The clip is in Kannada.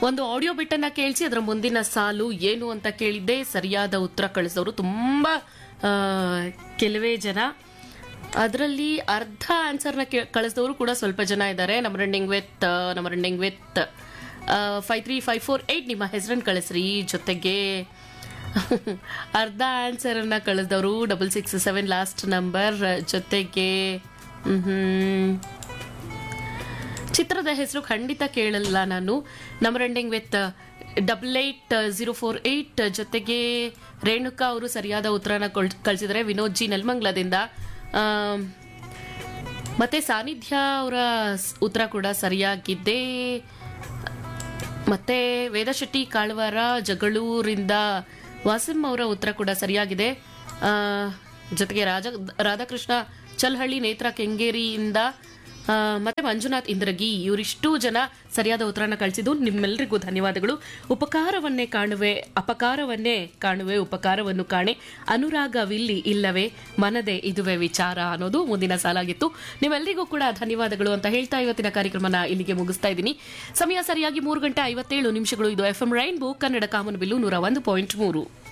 ಒಂದು ಆಡಿಯೋ ಬಿಟ್ಟನ್ನ ಕೇಳಿಸಿ ಅದರ ಮುಂದಿನ ಸಾಲು ಏನು ಅಂತ ಕೇಳಿದ್ದೆ. ಸರಿಯಾದ ಉತ್ತರ ಕಳಿಸಿದವರು ತುಂಬಾ ಕೆಲವೇ ಜನ. ಅದರಲ್ಲಿ ಅರ್ಧ ಆನ್ಸರ್ನ ಕಳಿಸಿದವರು ಕೂಡ ಸ್ವಲ್ಪ ಜನ ಇದ್ದಾರೆ. ನಮ್ಮ ರನ್ನಿಂಗ್ ವಿತ್ 53548 ನಿಮ್ಮ ಹೆಸರನ್ನು ಕಳಿಸ್ರಿ. ಜೊತೆಗೆ ಅರ್ಧ ಆನ್ಸರ್ ಅನ್ನ ಕಳಿಸಿದವರು 667 ಲಾಸ್ಟ್ ನಂಬರ್. ಜೊತೆಗೆ ಚಿತ್ರದ ಹೆಸರು ಖಂಡಿತ ಕೇಳಲ್ಲ ನಾನು. ನಮ್ಮ ರನ್ನಿಂಗ್ ವಿತ್ 88048 ಜೊತೆಗೆ ರೇಣುಕಾ ಅವರು ಸರಿಯಾದ ಉತ್ತರನ ಕಳಿಸಿದರೆ. ವಿನೋದ್ ಜಿ ನೆಲಮಂಗಲದಿಂದ ಮತ್ತೆ ಸಾನ್ನಿಧ್ಯ ಅವರ ಉತ್ತರ ಕೂಡ ಸರಿಯಾಗಿದ್ದೆ. ಮತ್ತೆ ವೇದಶೆಟ್ಟಿ ಕಾಳವಾರ ಜಗಳೂರಿಂದ ವಾಸಿಂ ಅವರ ಉತ್ತರ ಕೂಡ ಸರಿಯಾಗಿದೆ. ಜೊತೆಗೆ ರಾಧಾಕೃಷ್ಣ ಚಲ್ಹಳ್ಳಿ ನೇತ್ರ ಕೆಂಗೇರಿಯಿಂದ ಮತ್ತೆ ಮಂಜುನಾಥ್ ಇಂದ್ರಗಿ ಇವರಿಷ್ಟು ಜನ ಸರಿಯಾದ ಉತ್ತರನ ಕಳಿಸಿದ್ದು. ನಿಮ್ಮೆಲ್ಲರಿಗೂ ಧನ್ಯವಾದಗಳು. ಉಪಕಾರವನ್ನೇ ಕಾಣುವೆ ಅಪಕಾರವನ್ನೇ ಕಾಣುವೆ ಉಪಕಾರವನ್ನು ಕಾಣೆ ಅನುರಾಗವಿಲ್ಲಿ ಇಲ್ಲವೇ ಮನದೇ ಇದುವೆ ವಿಚಾರ ಅನ್ನೋದು ಮುಂದಿನ ಸಾಲಾಗಿತ್ತು. ನಿಮ್ಮೆಲ್ಲರಿಗೂ ಕೂಡ ಧನ್ಯವಾದಗಳು ಅಂತ ಹೇಳ್ತಾ ಇವತ್ತಿನ ಕಾರ್ಯಕ್ರಮನ ಇಲ್ಲಿಗೆ ಮುಗಿಸ್ತಾ ಇದ್ದೀನಿ. ಸಮಯ ಸರಿಯಾಗಿ 3 ಗಂಟೆ 57 ನಿಮಿಷಗಳು. ಇದು FM ರೈನ್ಬೋ ಕನ್ನಡ ಕಾಮನಬಿಲ್ಲು 101.3.